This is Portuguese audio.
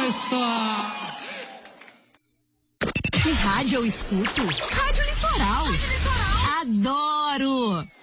isso! Que rádio eu escuto? Rádio Litoral. Adoro!